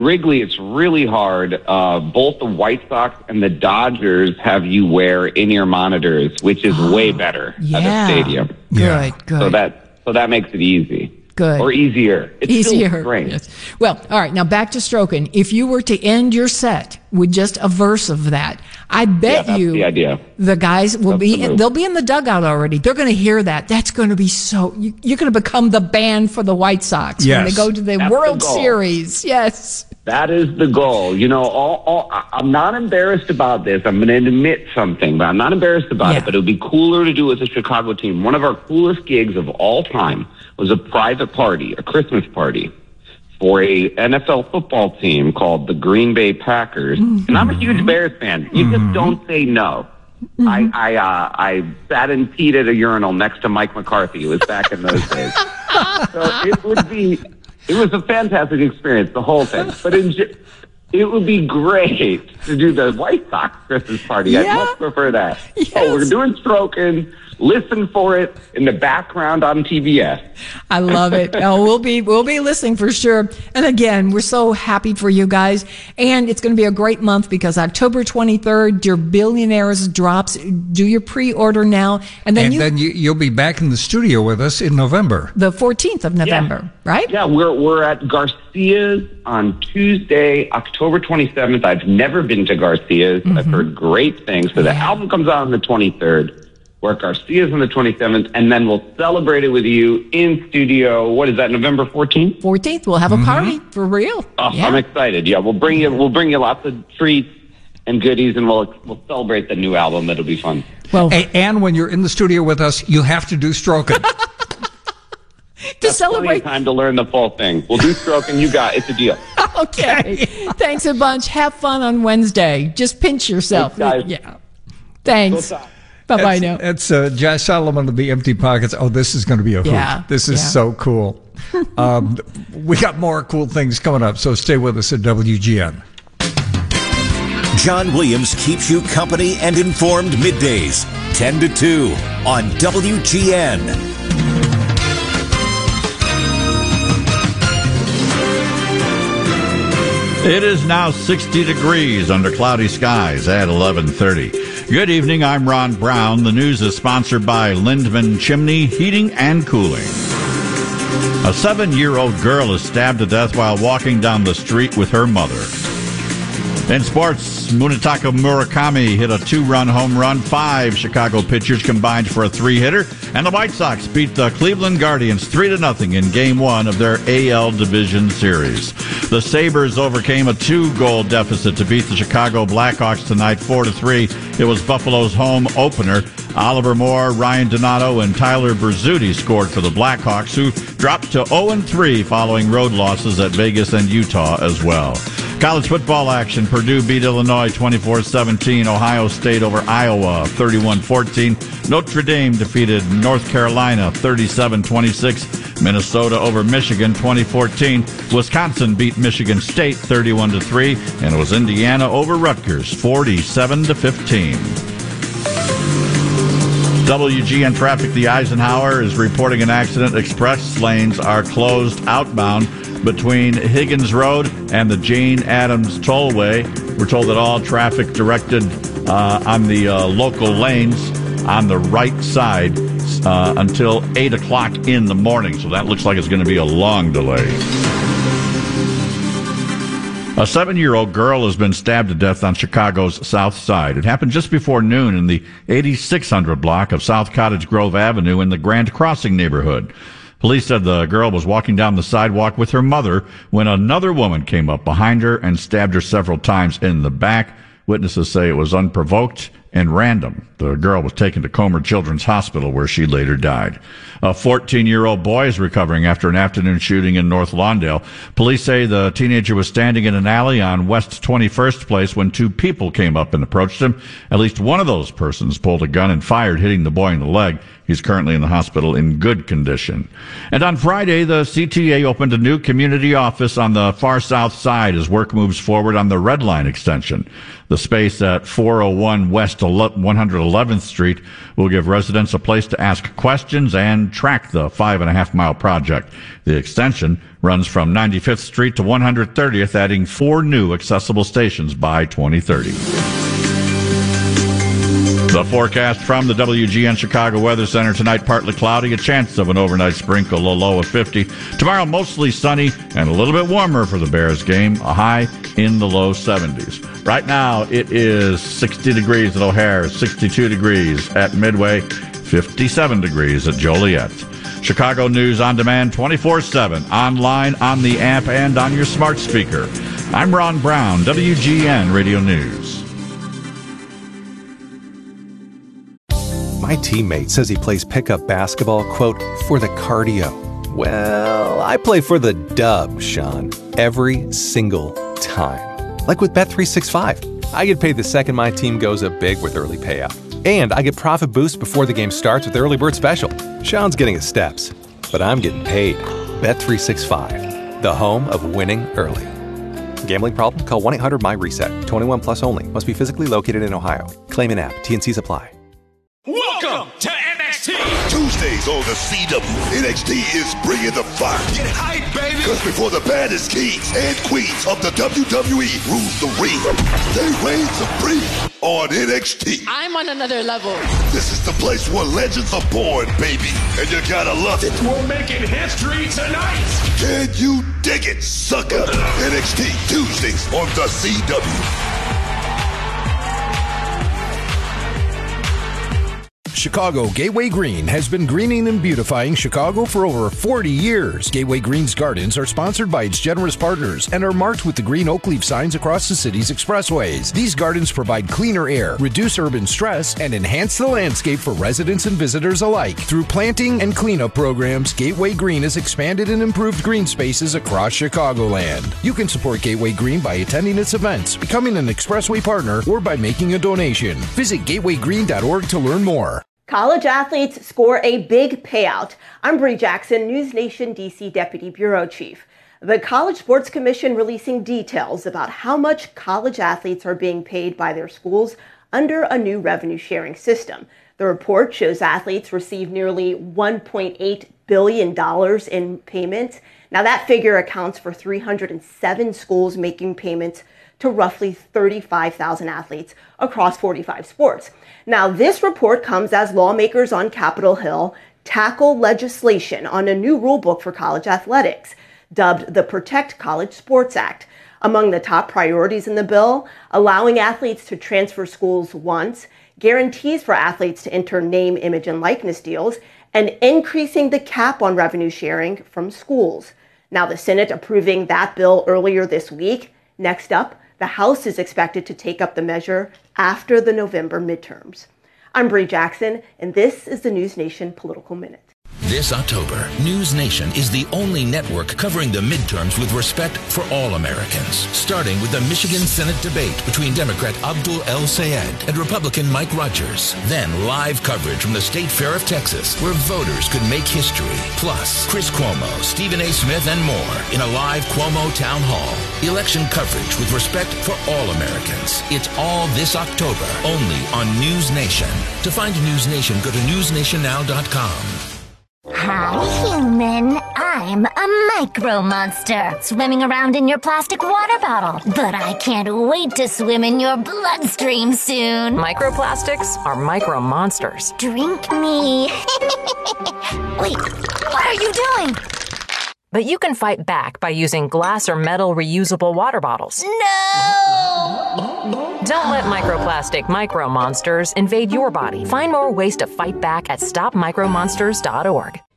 Wrigley, it's really hard. Both the White Sox and the Dodgers have you wear in-ear monitors, which is way better at a stadium. Good. So that makes it easy. Good. Or easier. It's easier. Still great. Yes. Well, all right. Now back to Strokin. If you were to end your set with just a verse of that, I bet that's the idea. The guys will they'll be in the dugout already. They're going to hear that. That's going to be you're going to become the band for the White Sox when they go to the World Series. Yes. That is the goal. You know, I'm not embarrassed about this. I'm going to admit something, but I'm not embarrassed about it. But it would be cooler to do with the Chicago team. One of our coolest gigs of all time was a private party, a Christmas party, for a NFL football team called the Green Bay Packers. Mm-hmm. And I'm a huge Bears fan. You just don't say no. Mm-hmm. I sat and peed at a urinal next to Mike McCarthy. It was back in those days. So it was a fantastic experience, the whole thing. But it would be great to do the White Sox Christmas party. I'd much prefer that. Yes. Oh, we're doing Strokin'. Listen for it in the background on TBS. I love it. We'll be listening for sure. And again, we're so happy for you guys. And it's going to be a great month because October 23rd, Dear Billionaires drops. Do your pre-order now. And then you'll be back in the studio with us in November. The 14th of November, right? Yeah, we're at Garcia's on Tuesday, October 27th. I've never been to Garcia's. I've heard great things. So the album comes out on the 23rd. We're at Garcia's on the 27th, and then we'll celebrate it with you in studio. What is that, November 14th? 14th. We'll have a party for real. Oh, yeah. I'm excited. Yeah, we'll bring you lots of treats and goodies, and we'll celebrate the new album. It'll be fun. Well, and when you're in the studio with us, you have to do Strokin'. To celebrate time to learn the full thing. We'll do Strokin'. It's a deal. Okay. Thanks a bunch. Have fun on Wednesday. Just pinch yourself. Thanks, guys. Yeah. Thanks. Bye-bye now. It's Josh Solomon of the Empty Pockets. Oh, this is going to be a hoot. This is so cool. We got more cool things coming up, so stay with us at WGN. John Williams keeps you company and informed middays, 10 to 2 on WGN. It is now 60 degrees under cloudy skies at 11:30. Good evening, I'm Ron Brown. The news is sponsored by Lindman Chimney Heating and Cooling. A 7-year-old girl is stabbed to death while walking down the street with her mother. In sports, Munetaka Murakami hit a 2-run home run. 5 Chicago pitchers combined for a 3-hitter. And the White Sox beat the Cleveland Guardians 3-0 in Game 1 of their AL Division Series. The Sabres overcame a 2-goal deficit to beat the Chicago Blackhawks tonight 4-3. It was Buffalo's home opener. Oliver Moore, Ryan Donato, and Tyler Bertuzzi scored for the Blackhawks, who dropped to 0-3 following road losses at Vegas and Utah as well. College football action. Purdue beat Illinois 24-17. Ohio State over Iowa 31-14. Notre Dame defeated North Carolina 37-26. Minnesota over Michigan 2014. Wisconsin beat Michigan State 31-3. And it was Indiana over Rutgers 47-15. WGN Traffic. The Eisenhower is reporting an accident. Express lanes are closed outbound between Higgins Road and the Jane Addams Tollway. We're told that all traffic directed on the local lanes on the right side until 8 o'clock in the morning. So that looks like it's going to be a long delay. A 7-year-old girl has been stabbed to death on Chicago's South Side. It happened just before noon in the 8600 block of South Cottage Grove Avenue in the Grand Crossing neighborhood. Police said the girl was walking down the sidewalk with her mother when another woman came up behind her and stabbed her several times in the back. Witnesses say it was unprovoked and random. The girl was taken to Comer Children's Hospital, where she later died. A 14-year-old boy is recovering after an afternoon shooting in North Lawndale. Police say the teenager was standing in an alley on West 21st Place when 2 people came up and approached him. At least one of those persons pulled a gun and fired, hitting the boy in the leg. He's currently in the hospital in good condition. And on Friday, the CTA opened a new community office on the far south side as work moves forward on the Red Line extension. The space at 401 West 111th Street will give residents a place to ask questions and track the 5.5-mile project. The extension runs from 95th Street to 130th, adding 4 new accessible stations by 2030. The forecast from the WGN Chicago Weather Center tonight: partly cloudy, a chance of an overnight sprinkle, a low of 50. Tomorrow, mostly sunny and a little bit warmer for the Bears game, a high in the low 70s. Right now, it is 60 degrees at O'Hare, 62 degrees at Midway, 57 degrees at Joliet. Chicago News on demand 24/7, online, on the app, and on your smart speaker. I'm Ron Brown, WGN Radio News. My teammate says he plays pickup basketball, quote, for the cardio. Well, I play for the dub, Sean, every single time. Like with Bet365. I get paid the second my team goes up big with early payout. And I get profit boost before the game starts with Early Bird Special. Sean's getting his steps, but I'm getting paid. Bet365, the home of winning early. Gambling problem? Call 1-800-MY-RESET. 21 plus only. Must be physically located in Ohio. Claim in app. T&Cs apply. Welcome to NXT. Tuesdays on the CW. NXT is bringing the fire. Get hype, baby. Because before the baddest kings and queens of the WWE rules the ring, they reign supreme on NXT. I'm on another level. This is the place where legends are born, baby. And you gotta love it. We're making history tonight. Can you dig it, sucker? NXT Tuesdays on the CW. Chicago Gateway Green has been greening and beautifying Chicago for over 40 years. Gateway Green's gardens are sponsored by its generous partners and are marked with the green oak leaf signs across the city's expressways. These gardens provide cleaner air, reduce urban stress, and enhance the landscape for residents and visitors alike. Through planting and cleanup programs, Gateway Green has expanded and improved green spaces across Chicagoland. You can support Gateway Green by attending its events, becoming an expressway partner, or by making a donation. Visit gatewaygreen.org to learn more. College athletes score a big payout. I'm Bree Jackson, News Nation DC Deputy Bureau Chief. The College Sports Commission releasing details about how much college athletes are being paid by their schools under a new revenue sharing system. The report shows athletes receive nearly $1.8 billion in payments. Now that figure accounts for 307 schools making payments to roughly 35,000 athletes across 45 sports. Now, this report comes as lawmakers on Capitol Hill tackle legislation on a new rulebook for college athletics, dubbed the Protect College Sports Act. Among the top priorities in the bill, allowing athletes to transfer schools once, guarantees for athletes to enter name, image, and likeness deals, and increasing the cap on revenue sharing from schools. Now, the Senate approving that bill earlier this week. Next up, the House is expected to take up the measure after the November midterms. I'm Bree Jackson, and this is the News Nation Political Minute. This October, News Nation is the only network covering the midterms with respect for all Americans. Starting with the Michigan Senate debate between Democrat Abdul El-Sayed and Republican Mike Rogers. Then live coverage from the State Fair of Texas, where voters could make history. Plus, Chris Cuomo, Stephen A. Smith, and more in a live Cuomo Town Hall. Election coverage with respect for all Americans. It's all this October, only on News Nation. To find News Nation, go to newsnationnow.com. Hi, human. I'm a micro monster, swimming around in your plastic water bottle. But I can't wait to swim in your bloodstream soon. Microplastics are micro monsters. Drink me. Wait, what are you doing? But you can fight back by using glass or metal reusable water bottles. No! Don't let microplastic micro monsters invade your body. Find more ways to fight back at stopmicromonsters.org.